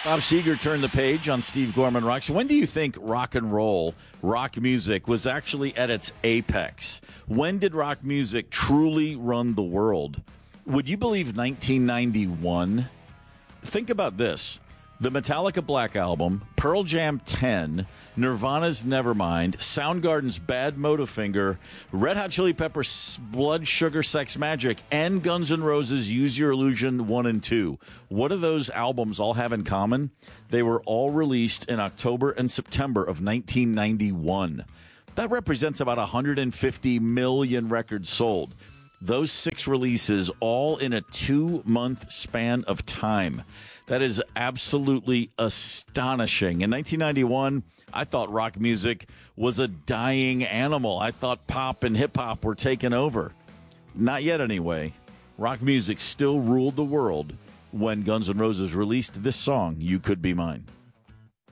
Bob Seger turned the page on Steve Gorman Rocks. When do you think rock and roll, rock music, was actually at its apex? When did rock music truly run the world? Would you believe 1991? Think about this. The Metallica Black Album, Pearl Jam 10, Nirvana's Nevermind, Soundgarden's Bad Motorfinger, Red Hot Chili Peppers' Blood Sugar Sex Magic, and Guns N' Roses' Use Your Illusion 1 and 2. What do those albums all have in common? They were all released in October and September of 1991. That represents about 150 million records sold. Those 6 releases all in a 2-month span of time. That is absolutely astonishing. In 1991, I thought rock music was a dying animal. I thought pop and hip-hop were taking over. Not yet, anyway. Rock music still ruled the world when Guns N' Roses released this song, You Could Be Mine.